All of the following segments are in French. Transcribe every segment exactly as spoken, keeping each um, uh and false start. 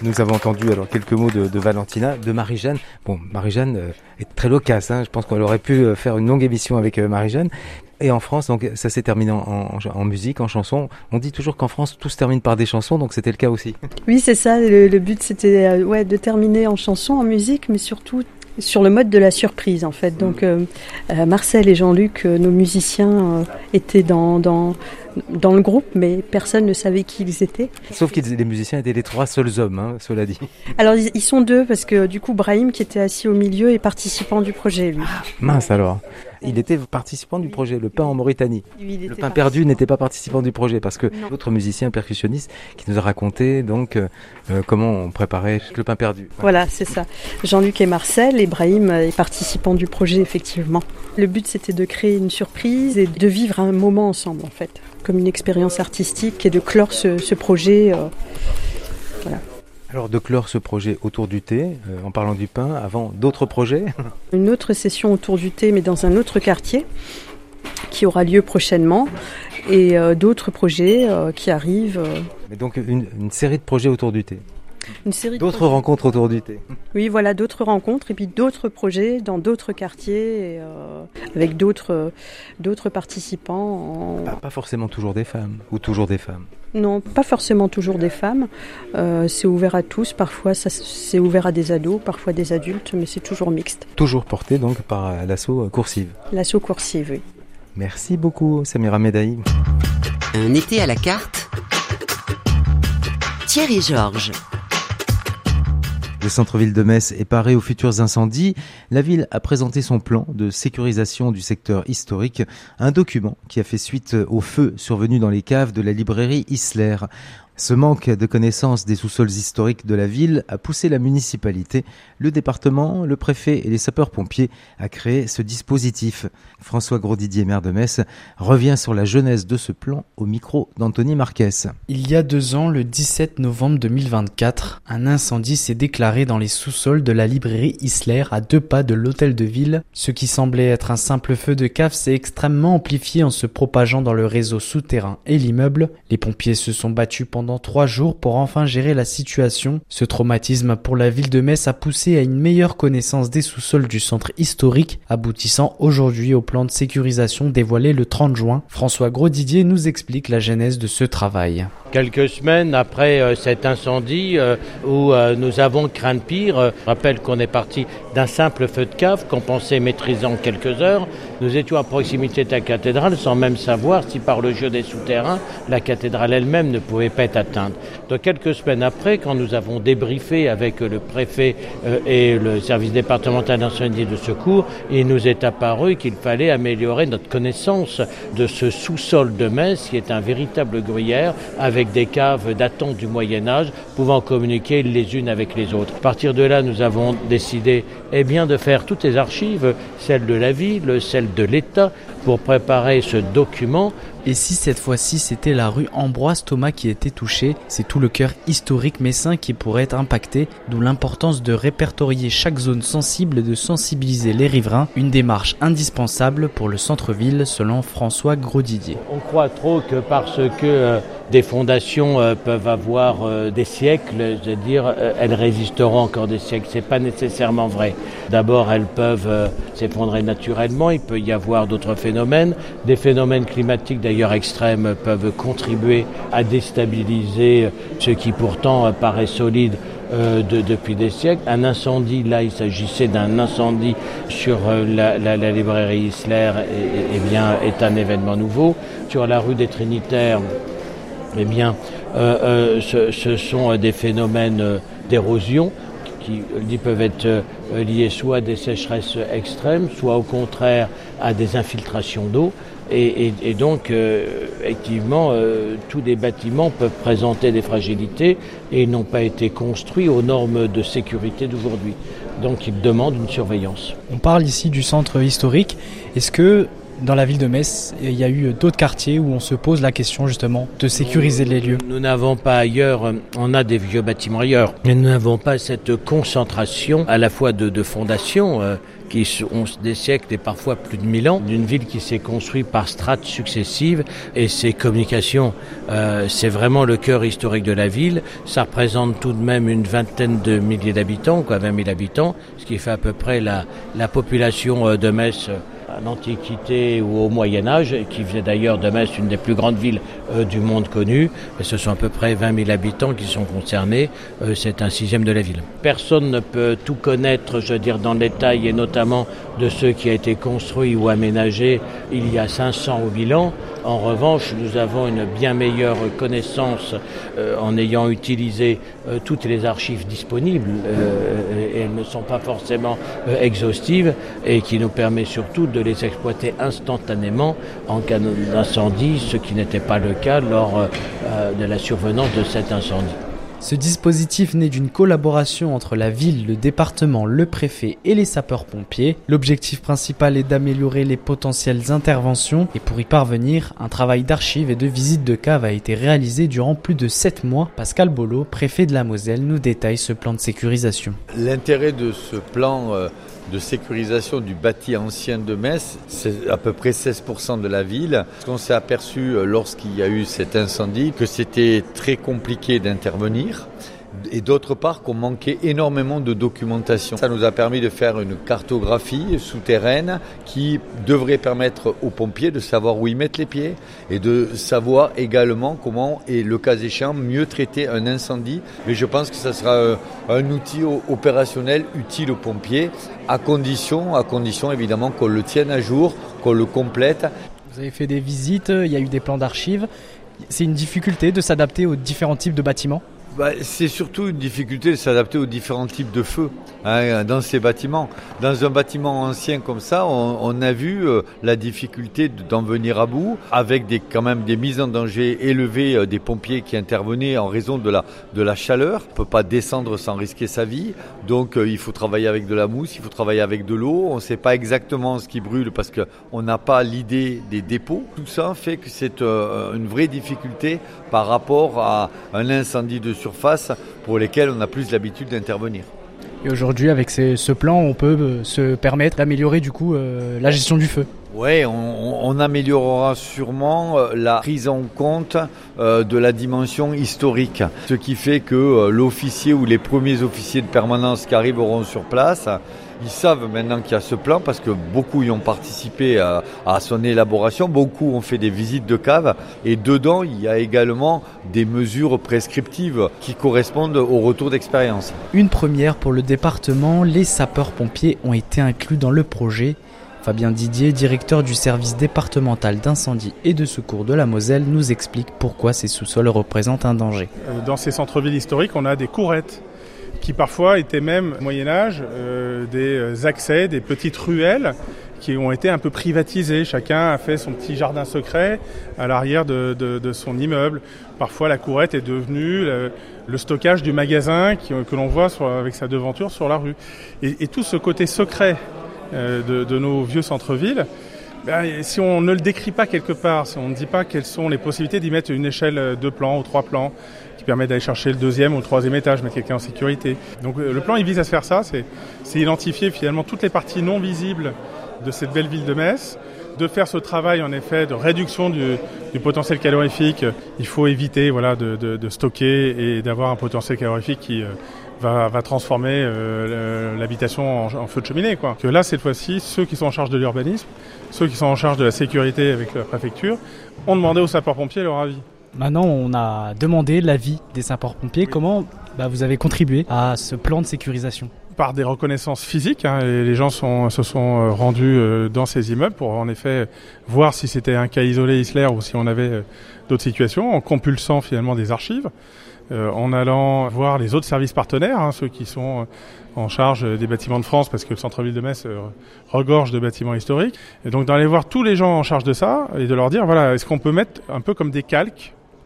Nous avons entendu alors quelques mots de, de Valentina, de Marie-Jeanne. Bon, Marie-Jeanne euh, est très loquace, hein. Je pense qu'on aurait pu euh, faire une longue émission avec euh, Marie-Jeanne. Et en France, donc ça s'est terminé en, en, en musique, en chanson. On dit toujours qu'en France, tout se termine par des chansons, donc c'était le cas aussi. Oui, c'est ça. Le, le but, c'était euh, ouais, de terminer en chanson, en musique, mais surtout sur le mode de la surprise, en fait. Donc, euh, euh, Marcel et Jean-Luc, euh, nos musiciens, euh, étaient dans, dans, dans le groupe, mais personne ne savait qui ils étaient. Sauf que les musiciens étaient les trois seuls hommes, hein, cela dit. Alors, ils, ils sont deux, parce que du coup, Brahim, qui était assis au milieu, est participant du projet, lui. Ah, mince alors. Il était participant du projet, le pain en Mauritanie. Lui, le pain perdu n'était pas participant du projet parce que non. L'autre musicien percussionniste qui nous a raconté donc euh, comment on préparait le pain perdu. Voilà, c'est ça. Jean-Luc et Marcel, et Brahim est participant du projet effectivement. Le but c'était de créer une surprise et de vivre un moment ensemble en fait, comme une expérience artistique et de clore ce, ce projet. Euh, voilà. Alors de clore ce projet autour du thé, euh, en parlant du pain, avant d'autres projets. Une autre session autour du thé, mais dans un autre quartier, qui aura lieu prochainement, et euh, d'autres projets euh, qui arrivent. Euh... Mais donc une, une série de projets autour du thé. Une série d'autres projets. rencontres autour du thé. Oui, voilà, d'autres rencontres et puis d'autres projets dans d'autres quartiers, et, euh, avec d'autres, euh, d'autres participants. En... Pas, pas forcément toujours des femmes, ou toujours des femmes. Non, pas forcément toujours des femmes. Euh, c'est ouvert à tous. Parfois, ça, c'est ouvert à des ados, parfois des adultes, mais c'est toujours mixte. Toujours porté donc par l'asso Coursive. L'asso Coursive, oui. Merci beaucoup, Samira Medaï. Un été à la carte. Thierry Georges. Le centre-ville de Metz est paré aux futurs incendies. La ville a présenté son plan de sécurisation du secteur historique, un document qui a fait suite aux feux survenus dans les caves de la librairie Isler. Ce manque de connaissance des sous-sols historiques de la ville a poussé la municipalité, le département, le préfet et les sapeurs-pompiers à créer ce dispositif. François Grosdidier, maire de Metz, revient sur la genèse de ce plan au micro d'Anthony Marquez. Il y a deux ans, le dix-sept novembre deux mille vingt-quatre, un incendie s'est déclaré dans les sous-sols de la librairie Isler à deux pas de l'hôtel de ville. Ce qui semblait être un simple feu de cave s'est extrêmement amplifié en se propageant dans le réseau souterrain et l'immeuble. Les pompiers se sont battus pendant Pendant trois jours pour enfin gérer la situation. Ce traumatisme pour la ville de Metz a poussé à une meilleure connaissance des sous-sols du centre historique, aboutissant aujourd'hui au plan de sécurisation dévoilé le trente juin. François Grosdidier nous explique la genèse de ce travail. Quelques semaines après euh, cet incendie euh, où euh, nous avons craint le pire, euh, je rappelle qu'on est parti d'un simple feu de cave qu'on pensait maîtriser en quelques heures. Nous étions à proximité de la cathédrale sans même savoir si par le jeu des souterrains, la cathédrale elle-même ne pouvait pas être atteinte. Donc quelques semaines après, quand nous avons débriefé avec le préfet euh, et le service départemental d'incendie et de secours, il nous est apparu qu'il fallait améliorer notre connaissance de ce sous-sol de Metz qui est un véritable gruyère avec des caves datant du Moyen-Âge, pouvant communiquer les unes avec les autres. À partir de là, nous avons décidé eh bien, de faire toutes les archives, celles de la ville, celles de l'État, pour préparer ce document. Et si cette fois-ci c'était la rue Ambroise Thomas qui était touchée, c'est tout le cœur historique messin qui pourrait être impacté, d'où l'importance de répertorier chaque zone sensible et de sensibiliser les riverains, une démarche indispensable pour le centre-ville selon François Grosdidier. On croit trop que parce que euh, des fondations euh, peuvent avoir euh, des siècles, je veux dire, euh, elles résisteront encore des siècles. C'est pas nécessairement vrai. D'abord, elles peuvent euh, s'effondrer naturellement, il peut y avoir d'autres phénomènes, des phénomènes climatiques d'ailleurs extrêmes peuvent contribuer à déstabiliser ce qui pourtant paraît solide euh, de, depuis des siècles. Un incendie, là il s'agissait d'un incendie sur euh, la, la, la librairie Isler, et, et, et bien, est un événement nouveau. Sur la rue des Trinitaires, eh bien, euh, euh, ce, ce sont des phénomènes euh, d'érosion qui, qui peuvent être euh, liés soit à des sécheresses extrêmes, soit au contraire à des infiltrations d'eau. Et, et, et donc, euh, effectivement, euh, tous les bâtiments peuvent présenter des fragilités et n'ont pas été construits aux normes de sécurité d'aujourd'hui. Donc, ils demandent une surveillance. On parle ici du centre historique. Est-ce que dans la ville de Metz, il y a eu d'autres quartiers où on se pose la question justement de sécuriser les lieux? Nous n'avons pas ailleurs, on a des vieux bâtiments ailleurs, mais nous n'avons pas cette concentration à la fois de, de fondations euh, qui ont des siècles et parfois plus de mille ans, d'une ville qui s'est construite par strates successives, et ses communications, euh, c'est vraiment le cœur historique de la ville. Ça représente tout de même une vingtaine de milliers d'habitants, quoi, vingt mille habitants, ce qui fait à peu près la, la population de Metz à l'Antiquité ou au Moyen-Âge, qui faisait d'ailleurs de Metz une des plus grandes villes euh, du monde connues. Et ce sont à peu près vingt mille habitants qui sont concernés. Euh, c'est un sixième de la ville. Personne ne peut tout connaître, je veux dire, dans le détail, et notamment de ce qui a été construit ou aménagé il y a cinq cents ou mille ans. En revanche, nous avons une bien meilleure connaissance euh, en ayant utilisé euh, toutes les archives disponibles, euh, et elles ne sont pas forcément euh, exhaustives, et qui nous permet surtout de les exploiter instantanément en cas d'incendie, ce qui n'était pas le cas lors euh, de la survenance de cet incendie. Ce dispositif naît d'une collaboration entre la ville, le département, le préfet et les sapeurs-pompiers. L'objectif principal est d'améliorer les potentielles interventions, et pour y parvenir, un travail d'archives et de visite de cave a été réalisé durant plus de sept mois. Pascal Bollot, préfet de la Moselle, nous détaille ce plan de sécurisation. L'intérêt de ce plan euh, de sécurisation du bâti ancien de Metz, c'est à peu près seize pour cent de la ville. On s'est aperçu euh, lorsqu'il y a eu cet incendie que c'était très compliqué d'intervenir, et d'autre part qu'on manquait énormément de documentation. Ça nous a permis de faire une cartographie souterraine qui devrait permettre aux pompiers de savoir où ils mettent les pieds, et de savoir également comment, et le cas échéant, mieux traiter un incendie. Mais je pense que ça sera un outil opérationnel utile aux pompiers, à condition, à condition évidemment qu'on le tienne à jour, qu'on le complète. Vous avez fait des visites, il y a eu des plans d'archives. C'est une difficulté de s'adapter aux différents types de bâtiments ? Bah, c'est surtout une difficulté de s'adapter aux différents types de feux hein, dans ces bâtiments. Dans un bâtiment ancien comme ça, on, on a vu euh, la difficulté d'en venir à bout, avec des, quand même des mises en danger élevées euh, des pompiers qui intervenaient en raison de la, de la chaleur. On ne peut pas descendre sans risquer sa vie, donc euh, il faut travailler avec de la mousse, il faut travailler avec de l'eau. On ne sait pas exactement ce qui brûle parce qu'on n'a pas l'idée des dépôts. Tout ça fait que c'est euh, une vraie difficulté par rapport à un incendie de surface pour lesquels on a plus l'habitude d'intervenir. Et aujourd'hui, avec ces, ce plan, on peut euh, se permettre d'améliorer du coup euh, la gestion du feu. Oui, on, on améliorera sûrement la prise en compte euh, de la dimension historique. Ce qui fait que euh, l'officier ou les premiers officiers de permanence qui arriveront sur place, ils savent maintenant qu'il y a ce plan parce que beaucoup y ont participé à, à son élaboration, beaucoup ont fait des visites de cave, et dedans il y a également des mesures prescriptives qui correspondent au retour d'expérience. Une première pour le département, les sapeurs-pompiers ont été inclus dans le projet. Fabien Didier, directeur du service départemental d'incendie et de secours de la Moselle, nous explique pourquoi ces sous-sols représentent un danger. Dans ces centres-villes historiques, on a des courettes qui parfois étaient même au Moyen-Âge euh, des accès, des petites ruelles qui ont été un peu privatisées. Chacun a fait son petit jardin secret à l'arrière de, de, de son immeuble. Parfois, la courette est devenue le, le stockage du magasin qui, que l'on voit sur, avec sa devanture sur la rue. Et, et tout ce côté secret euh, de, de nos vieux centres-villes, ben, si on ne le décrit pas quelque part, si on ne dit pas quelles sont les possibilités d'y mettre une échelle deux plans ou trois plans, qui permet d'aller chercher le deuxième ou le troisième étage, mettre quelqu'un en sécurité. Donc le plan, il vise à se faire ça, c'est, c'est identifier finalement toutes les parties non visibles de cette belle ville de Metz, de faire ce travail en effet de réduction du, du potentiel calorifique. Il faut éviter voilà, de, de, de stocker et d'avoir un potentiel calorifique qui euh, va, va transformer euh, l'habitation en, en feu de cheminée, quoi. Que là, cette fois-ci, ceux qui sont en charge de l'urbanisme, ceux qui sont en charge de la sécurité avec la préfecture, ont demandé aux sapeurs-pompiers leur avis. Maintenant, on a demandé l'avis des sapeurs-pompiers. Oui. Comment bah, vous avez contribué à ce plan de sécurisation ? Par des reconnaissances physiques, hein, les gens sont, se sont rendus dans ces immeubles pour en effet voir si c'était un cas isolé Isler ou si on avait d'autres situations, en compulsant finalement des archives, euh, en allant voir les autres services partenaires, hein, ceux qui sont en charge des bâtiments de France, parce que le centre-ville de Metz euh, regorge de bâtiments historiques. Et donc d'aller voir tous les gens en charge de ça et de leur dire, voilà, est-ce qu'on peut mettre un peu comme des calques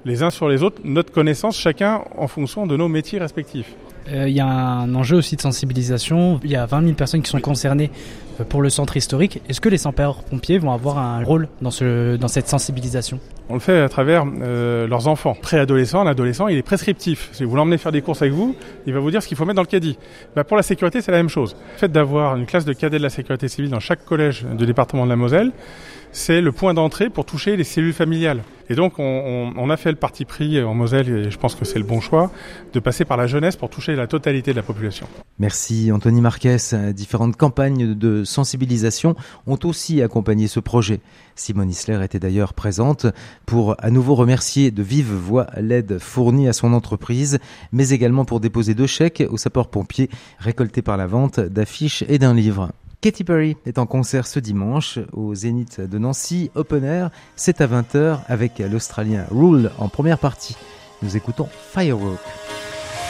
les uns sur les autres notre connaissance, chacun en fonction de nos métiers respectifs. Il euh, y a un enjeu aussi de sensibilisation. Il y a vingt mille personnes qui sont concernées pour le centre historique. Est-ce que les sapeurs-pompiers vont avoir un rôle dans, ce, dans cette sensibilisation ? On le fait à travers euh, leurs enfants. Préadolescent, l'adolescent, il est prescriptif. Si vous l'emmenez faire des courses avec vous, il va vous dire ce qu'il faut mettre dans le caddie. Bah, pour la sécurité, c'est la même chose. Le fait d'avoir une classe de cadets de la sécurité civile dans chaque collège du département de la Moselle, c'est le point d'entrée pour toucher les cellules familiales. Et donc, on, on, on a fait le parti pris en Moselle, et je pense que c'est le bon choix, de passer par la jeunesse pour toucher la totalité de la population. Merci Anthony Marquez. Différentes campagnes de sensibilisation ont aussi accompagné ce projet. Simone Isler était d'ailleurs présente pour à nouveau remercier de vive voix l'aide fournie à son entreprise, mais également pour déposer deux chèques aux sapeurs-pompiers récoltés par la vente d'affiches et d'un livre. Katy Perry est en concert ce dimanche au Zénith de Nancy, Open Air, c'est à vingt heures avec l'Australien Rule en première partie. Nous écoutons Firework.